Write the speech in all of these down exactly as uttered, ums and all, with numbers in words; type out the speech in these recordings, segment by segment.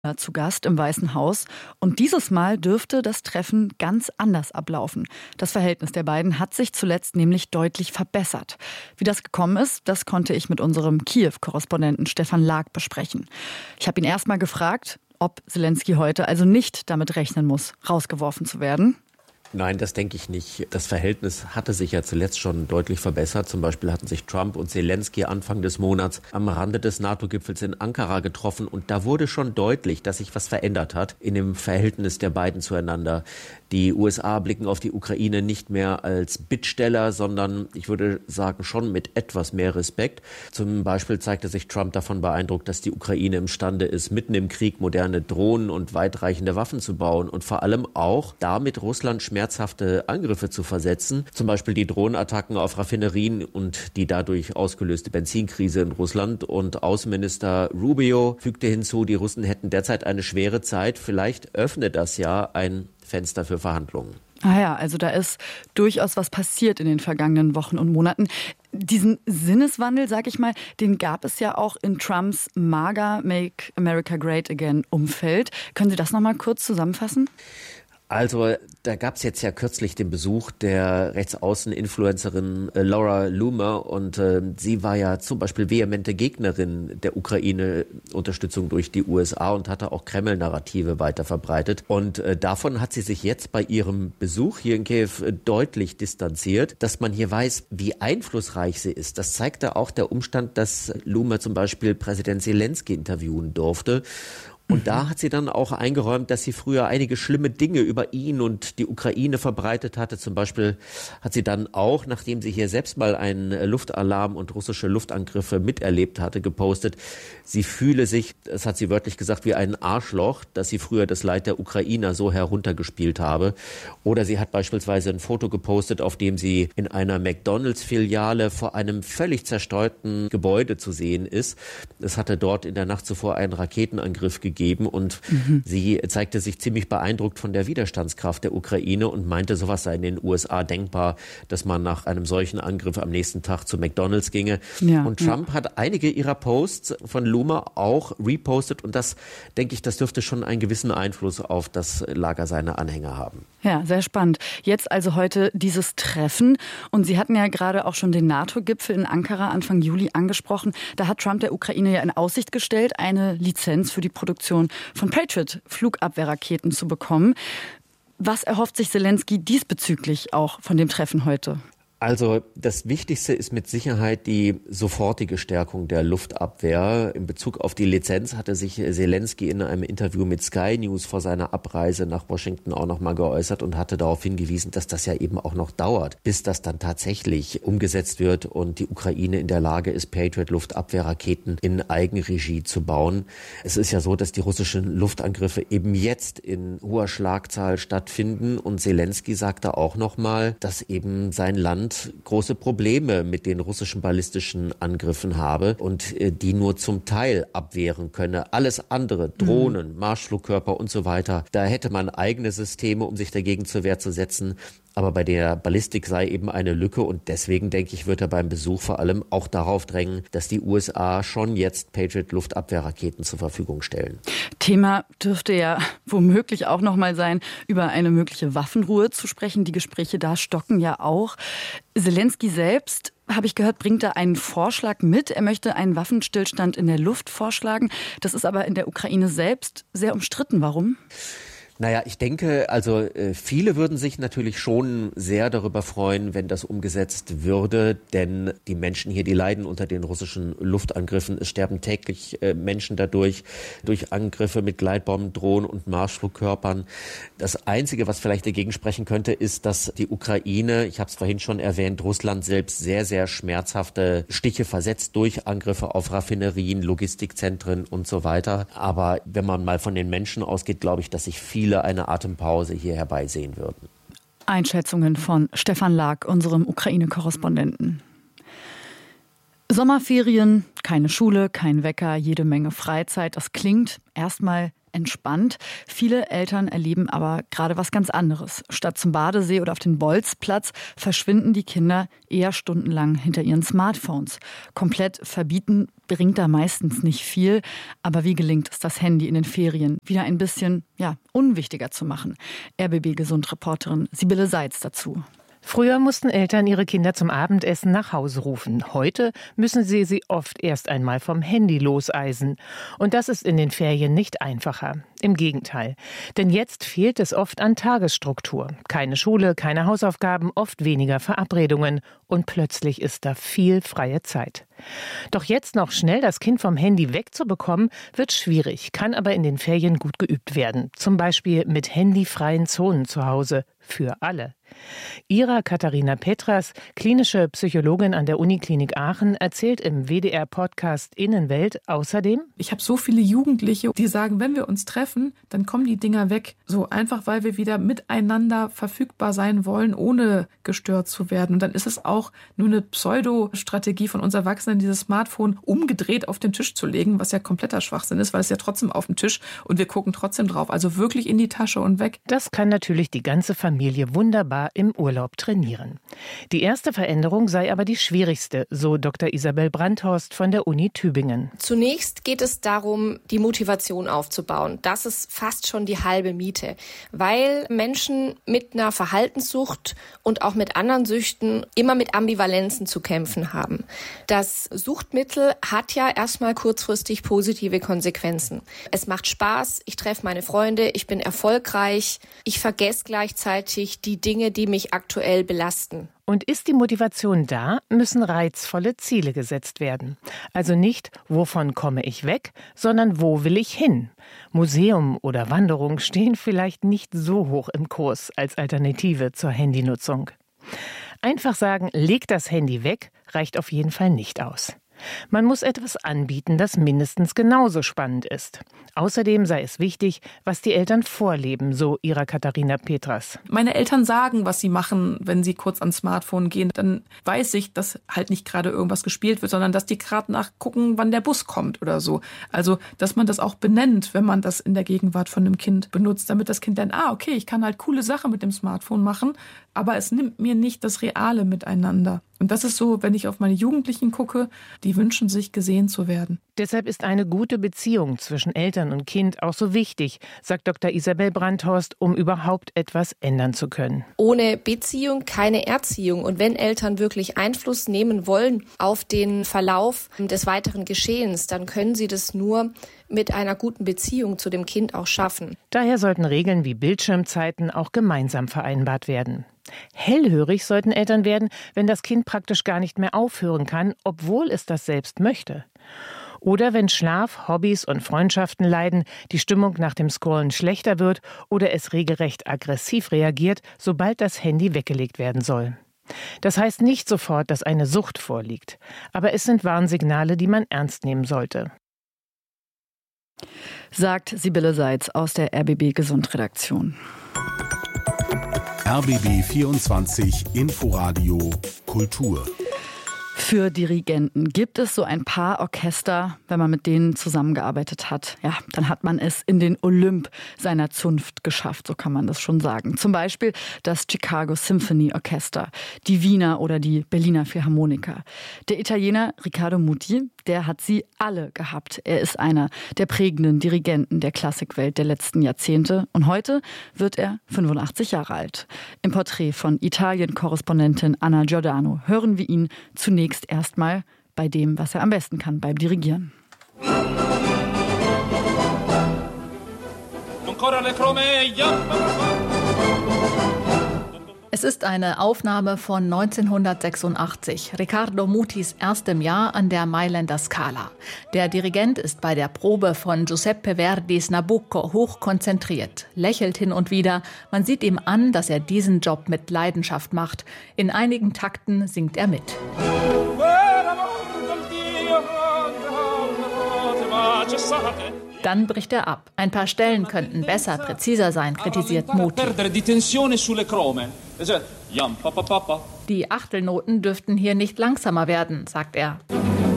zu Gast im Weißen Haus. Und dieses Mal dürfte das Treffen ganz anders ablaufen. Das Verhältnis der beiden hat sich zuletzt nämlich deutlich verbessert. Wie das gekommen ist, das konnte ich mit unserem Kiew-Korrespondenten Stefan Lag besprechen. Ich habe ihn erst mal gefragt, ob Selenskyj heute also nicht damit rechnen muss, rausgeworfen zu werden. Nein, das denke ich nicht. Das Verhältnis hatte sich ja zuletzt schon deutlich verbessert. Zum Beispiel hatten sich Trump und Selenskyj Anfang des Monats am Rande des NATO-Gipfels in Ankara getroffen. Und da wurde schon deutlich, dass sich was verändert hat in dem Verhältnis der beiden zueinander. Die U S A blicken auf die Ukraine nicht mehr als Bittsteller, sondern ich würde sagen schon mit etwas mehr Respekt. Zum Beispiel zeigte sich Trump davon beeindruckt, dass die Ukraine imstande ist, mitten im Krieg moderne Drohnen und weitreichende Waffen zu bauen und vor allem auch damit Russland schmerzhafte Angriffe zu versetzen. Zum Beispiel die Drohnenattacken auf Raffinerien und die dadurch ausgelöste Benzinkrise in Russland. Und Außenminister Rubio fügte hinzu, die Russen hätten derzeit eine schwere Zeit. Vielleicht öffnet das ja ein Fenster für Verhandlungen. Ah ja, also da ist durchaus was passiert in den vergangenen Wochen und Monaten. Diesen Sinneswandel, sag ich mal, den gab es ja auch in Trumps MAGA, Make America Great Again Umfeld. Können Sie das noch mal kurz zusammenfassen? Also da gab es jetzt ja kürzlich den Besuch der Rechtsaußen-Influencerin äh, Laura Loomer und äh, sie war ja zum Beispiel vehemente Gegnerin der Ukraine-Unterstützung durch die U S A und hatte auch Kreml-Narrative weiter verbreitet. Und äh, davon hat sie sich jetzt bei ihrem Besuch hier in Kiew äh, deutlich distanziert, dass man hier weiß, wie einflussreich sie ist. Das zeigte auch der Umstand, dass Loomer zum Beispiel Präsident Selenskyj interviewen durfte. Und da hat sie dann auch eingeräumt, dass sie früher einige schlimme Dinge über ihn und die Ukraine verbreitet hatte. Zum Beispiel hat sie dann auch, nachdem sie hier selbst mal einen Luftalarm und russische Luftangriffe miterlebt hatte, gepostet, sie fühle sich, das hat sie wörtlich gesagt, wie ein Arschloch, dass sie früher das Leid der Ukrainer so heruntergespielt habe. Oder sie hat beispielsweise ein Foto gepostet, auf dem sie in einer McDonalds-Filiale vor einem völlig zerstörten Gebäude zu sehen ist. Es hatte dort in der Nacht zuvor einen Raketenangriff gegeben. Und mhm. sie zeigte sich ziemlich beeindruckt von der Widerstandskraft der Ukraine und meinte, sowas sei in den U S A denkbar, dass man nach einem solchen Angriff am nächsten Tag zu McDonalds ginge. Ja, und Trump ja. hat einige ihrer Posts von Loomer auch repostet und das, denke ich, das dürfte schon einen gewissen Einfluss auf das Lager seiner Anhänger haben. Ja, sehr spannend. Jetzt also heute dieses Treffen und Sie hatten ja gerade auch schon den NATO-Gipfel in Ankara Anfang Juli angesprochen. Da hat Trump der Ukraine ja in Aussicht gestellt, eine Lizenz für die Produktion von Patriot-Flugabwehrraketen zu bekommen. Was erhofft sich Selenskyj diesbezüglich auch von dem Treffen heute? Also das Wichtigste ist mit Sicherheit die sofortige Stärkung der Luftabwehr. In Bezug auf die Lizenz hatte sich Selenskyj in einem Interview mit Sky News vor seiner Abreise nach Washington auch noch mal geäußert und hatte darauf hingewiesen, dass das ja eben auch noch dauert, bis das dann tatsächlich umgesetzt wird und die Ukraine in der Lage ist, Patriot-Luftabwehrraketen in Eigenregie zu bauen. Es ist ja so, dass die russischen Luftangriffe eben jetzt in hoher Schlagzahl stattfinden und Selenskyj sagte auch noch mal, dass eben sein Land große Probleme mit den russischen ballistischen Angriffen habe und äh, die nur zum Teil abwehren könne. Alles andere, Drohnen, mhm. Marschflugkörper und so weiter, da hätte man eigene Systeme, um sich dagegen zur Wehr zu setzen. Aber bei der Ballistik sei eben eine Lücke und deswegen, denke ich, wird er beim Besuch vor allem auch darauf drängen, dass die U S A schon jetzt Patriot-Luftabwehrraketen zur Verfügung stellen. Thema dürfte ja womöglich auch noch mal sein, über eine mögliche Waffenruhe zu sprechen. Die Gespräche da stocken ja auch. Selenskyj selbst, habe ich gehört, bringt da einen Vorschlag mit. Er möchte einen Waffenstillstand in der Luft vorschlagen. Das ist aber in der Ukraine selbst sehr umstritten. Warum? Naja, ich denke, also äh, viele würden sich natürlich schon sehr darüber freuen, wenn das umgesetzt würde, denn die Menschen hier, die leiden unter den russischen Luftangriffen. Es sterben täglich äh, Menschen dadurch, durch Angriffe mit Gleitbomben, Drohnen und Marschflugkörpern. Das Einzige, was vielleicht dagegen sprechen könnte, ist, dass die Ukraine, ich habe es vorhin schon erwähnt, Russland selbst sehr, sehr schmerzhafte Stiche versetzt durch Angriffe auf Raffinerien, Logistikzentren und so weiter. Aber wenn man mal von den Menschen ausgeht, glaube ich, dass sich viele eine Atempause hier herbeisehen würden. Einschätzungen von Stefan Lag, unserem Ukraine-Korrespondenten. Sommerferien, keine Schule, kein Wecker, jede Menge Freizeit. Das klingt erstmal entspannt. Viele Eltern erleben aber gerade was ganz anderes. Statt zum Badesee oder auf den Bolzplatz verschwinden die Kinder eher stundenlang hinter ihren Smartphones. Komplett verbieten bringt da meistens nicht viel. Aber wie gelingt es, das Handy in den Ferien wieder ein bisschen ja, unwichtiger zu machen? R B B-Gesund-Reporterin Sibylle Seitz dazu. Früher mussten Eltern ihre Kinder zum Abendessen nach Hause rufen. Heute müssen sie sie oft erst einmal vom Handy loseisen. Und das ist in den Ferien nicht einfacher. Im Gegenteil. Denn jetzt fehlt es oft an Tagesstruktur. Keine Schule, keine Hausaufgaben, oft weniger Verabredungen. Und plötzlich ist da viel freie Zeit. Doch jetzt noch schnell das Kind vom Handy wegzubekommen, wird schwierig, kann aber in den Ferien gut geübt werden. Zum Beispiel mit handyfreien Zonen zu Hause. Für alle. Ira Katharina Petras, klinische Psychologin an der Uniklinik Aachen, erzählt im W D R-Podcast Innenwelt außerdem: Ich habe so viele Jugendliche, die sagen, wenn wir uns treffen, dann kommen die Dinger weg. So einfach, weil wir wieder miteinander verfügbar sein wollen, ohne gestört zu werden. Und dann ist es auch nur eine Pseudo-Strategie von uns Erwachsenen, dieses Smartphone umgedreht auf den Tisch zu legen, was ja kompletter Schwachsinn ist, weil es ja trotzdem auf dem Tisch und wir gucken trotzdem drauf. Also wirklich in die Tasche und weg. Das kann natürlich die ganze Familie wunderbar im Urlaub trainieren. Die erste Veränderung sei aber die schwierigste, so Doktor Isabel Brandhorst von der Uni Tübingen. Zunächst geht es darum, die Motivation aufzubauen. Das ist fast schon die halbe Miete, weil Menschen mit einer Verhaltenssucht und auch mit anderen Süchten immer mit Ambivalenzen zu kämpfen haben. Das Suchtmittel hat ja erstmal kurzfristig positive Konsequenzen. Es macht Spaß, ich treffe meine Freunde, ich bin erfolgreich, ich vergesse gleichzeitig die Dinge, die mich aktuell belasten. Und ist die Motivation da, müssen reizvolle Ziele gesetzt werden. Also nicht, wovon komme ich weg, sondern wo will ich hin? Museum oder Wanderung stehen vielleicht nicht so hoch im Kurs als Alternative zur Handynutzung. Einfach sagen, leg das Handy weg, reicht auf jeden Fall nicht aus. Man muss etwas anbieten, das mindestens genauso spannend ist. Außerdem sei es wichtig, was die Eltern vorleben, so Ira Katharina Petras. Meine Eltern sagen, was sie machen, wenn sie kurz ans Smartphone gehen. Dann weiß ich, dass halt nicht gerade irgendwas gespielt wird, sondern dass die gerade nachgucken, wann der Bus kommt oder so. Also, dass man das auch benennt, wenn man das in der Gegenwart von einem Kind benutzt, damit das Kind dann, ah, okay, ich kann halt coole Sachen mit dem Smartphone machen, aber es nimmt mir nicht das reale Miteinander. Und das ist so, wenn ich auf meine Jugendlichen gucke, die wünschen sich, gesehen zu werden. Deshalb ist eine gute Beziehung zwischen Eltern und Kind auch so wichtig, sagt Doktor Isabel Brandhorst, um überhaupt etwas ändern zu können. Ohne Beziehung keine Erziehung. Und wenn Eltern wirklich Einfluss nehmen wollen auf den Verlauf des weiteren Geschehens, dann können sie das nur mit einer guten Beziehung zu dem Kind auch schaffen. Daher sollten Regeln wie Bildschirmzeiten auch gemeinsam vereinbart werden. Hellhörig sollten Eltern werden, wenn das Kind praktisch gar nicht mehr aufhören kann, obwohl es das selbst möchte. Oder wenn Schlaf, Hobbys und Freundschaften leiden, die Stimmung nach dem Scrollen schlechter wird oder es regelrecht aggressiv reagiert, sobald das Handy weggelegt werden soll. Das heißt nicht sofort, dass eine Sucht vorliegt, aber es sind Warnsignale, die man ernst nehmen sollte. Sagt Sibylle Seitz aus der R B B-Gesund-Redaktion. R B B vierundzwanzig Inforadio Kultur. Für Dirigenten gibt es so ein paar Orchester, wenn man mit denen zusammengearbeitet hat. Ja, dann hat man es in den Olymp seiner Zunft geschafft, so kann man das schon sagen. Zum Beispiel das Chicago Symphony Orchester, die Wiener oder die Berliner Philharmoniker. Der Italiener Riccardo Muti, der hat sie alle gehabt. Er ist einer der prägenden Dirigenten der Klassikwelt der letzten Jahrzehnte. Und heute wird er fünfundachtzig Jahre alt. Im Porträt von Italien-Korrespondentin Anna Giordano hören wir ihn zunächst erstmal bei dem, was er am besten kann, beim Dirigieren. Es ist eine Aufnahme von neunzehnhundertsechsundachtzig, Riccardo Mutis erstem Jahr an der Mailänder Scala. Der Dirigent ist bei der Probe von Giuseppe Verdis Nabucco hoch konzentriert, lächelt hin und wieder. Man sieht ihm an, dass er diesen Job mit Leidenschaft macht. In einigen Takten singt er mit. Dann bricht er ab. Ein paar Stellen könnten besser, präziser sein, kritisiert Muti. Die Achtelnoten dürften hier nicht langsamer werden, sagt er.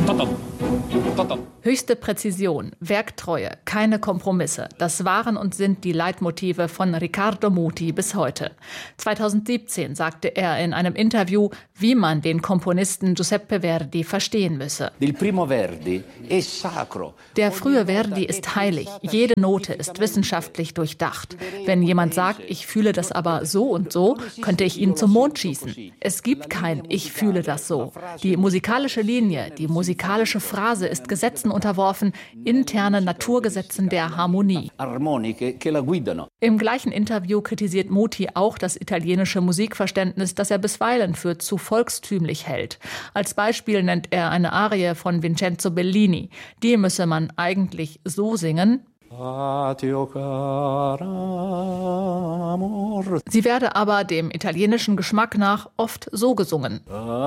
Höchste Präzision, Werktreue, keine Kompromisse. Das waren und sind die Leitmotive von Riccardo Muti bis heute. zweitausendsiebzehn sagte er in einem Interview, wie man den Komponisten Giuseppe Verdi verstehen müsse. Der frühe Verdi ist heilig. Jede Note ist wissenschaftlich durchdacht. Wenn jemand sagt, ich fühle das aber so und so, könnte ich ihn zum Mond schießen. Es gibt kein Ich fühle das so. Die musikalische Linie, die musikalische Phrase ist Gesetzen unterworfen, internen Naturgesetzen der Harmonie. Im gleichen Interview kritisiert Muti auch das italienische Musikverständnis, das er bisweilen für zu volkstümlich hält. Als Beispiel nennt er eine Arie von Vincenzo Bellini. Die müsse man eigentlich so singen. Sie werde aber dem italienischen Geschmack nach oft so gesungen.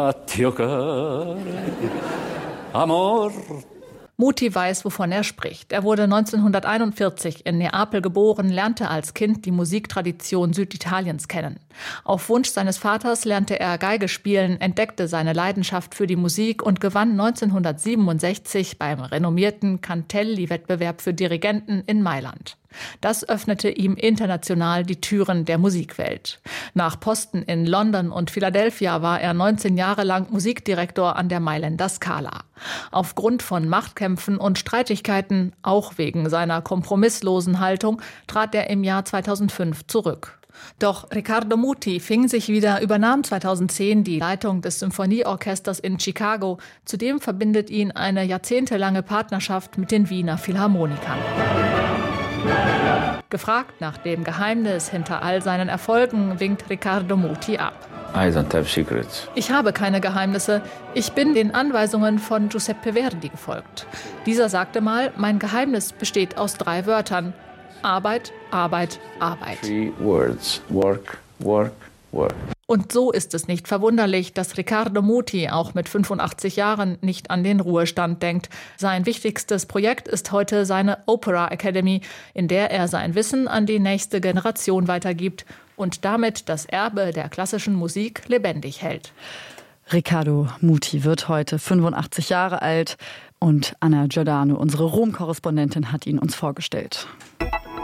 Muti weiß, wovon er spricht. Er wurde neunzehnhunderteinundvierzig in Neapel geboren, lernte als Kind die Musiktradition Süditaliens kennen. Auf Wunsch seines Vaters lernte er Geige spielen, entdeckte seine Leidenschaft für die Musik und gewann neunzehnhundertsiebenundsechzig beim renommierten Cantelli-Wettbewerb für Dirigenten in Mailand. Das öffnete ihm international die Türen der Musikwelt. Nach Posten in London und Philadelphia war er neunzehn Jahre lang Musikdirektor an der Mailänder Scala. Aufgrund von Machtkämpfen und Streitigkeiten, auch wegen seiner kompromisslosen Haltung, trat er im Jahr zweitausendfünf zurück. Doch Riccardo Muti fing sich wieder, übernahm zweitausendzehn die Leitung des Symphonieorchesters in Chicago. Zudem verbindet ihn eine jahrzehntelange Partnerschaft mit den Wiener Philharmonikern. Gefragt nach dem Geheimnis hinter all seinen Erfolgen, winkt Riccardo Muti ab. I don't have secrets. Ich habe keine Geheimnisse. Ich bin den Anweisungen von Giuseppe Verdi gefolgt. Dieser sagte mal, mein Geheimnis besteht aus drei Wörtern. Arbeit, Arbeit, Arbeit. Three words. Work, work, work. Und so ist es nicht verwunderlich, dass Riccardo Muti auch mit fünfundachtzig Jahren nicht an den Ruhestand denkt. Sein wichtigstes Projekt ist heute seine Opera Academy, in der er sein Wissen an die nächste Generation weitergibt und damit das Erbe der klassischen Musik lebendig hält. Riccardo Muti wird heute fünfundachtzig Jahre alt und Anna Giordano, unsere Rom-Korrespondentin, hat ihn uns vorgestellt.